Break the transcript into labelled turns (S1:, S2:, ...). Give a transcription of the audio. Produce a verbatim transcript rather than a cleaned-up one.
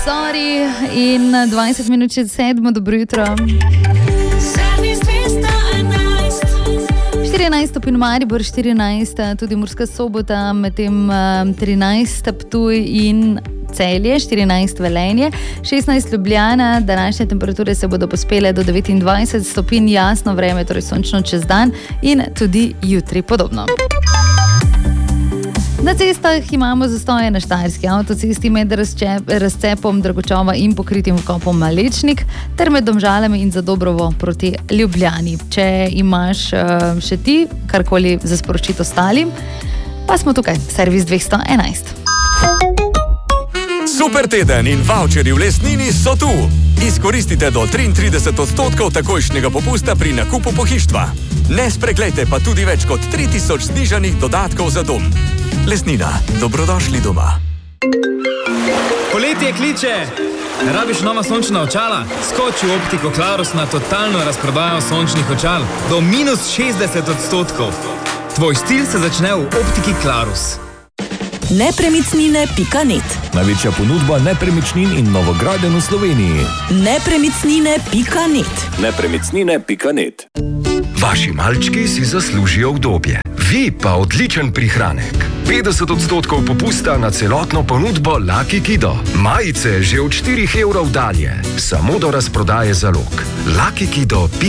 S1: Zori in dvajset minut čez sedmo, dobro jutro. štirinajst stopinj Maribor, štirinajst tudi Murska Sobota, medtem trinajst Ptuj in Celje, štirinajst Velenje, šestnajst Ljubljana. Današnje temperature se bodo pospele do devetindvajset stopinj, jasno vreme, torej sončno čez dan in tudi jutri podobno. Na cestah imamo zastoje na Štajerski avtocesti med razcepom Dragočova in pokritim vkopom Malečnik ter med Domžalami in Zadobrovo proti Ljubljani. Če imaš še ti karkoli za sporočiti ostalim, pa smo tukaj, servis dvesto enajst.
S2: Super teden in voucherji v Lesnini so tu. Izkoristite do triintrideset odstotkov takojšnjega popusta pri nakupu pohištva. Ne spreglejte pa tudi več kot tri tisoč znižanih dodatkov za dom. Lesnina, dobrodošli doma.
S3: Poletje kliče! Rabiš nova sončna očala? Skoči v Optiko Klarus na totalno razprodajo sončnih očal do minus šestdeset odstotkov. Tvoj stil se začne v Optiki Klarus.
S4: nepremičnine pika net.
S5: Največja ponudba nepremičnin in novogradenj v Sloveniji.
S4: nepremičnine pika net.
S5: nepremičnine pika net.
S6: Vaši malčki si zaslužijo udobje, vi pa odličen prihranek. petdeset odstotkov popusta na celotno ponudbo Lucky Kido. Majice že od štirih evrov dalje, samo do razprodaje zalog. Lucky Kido.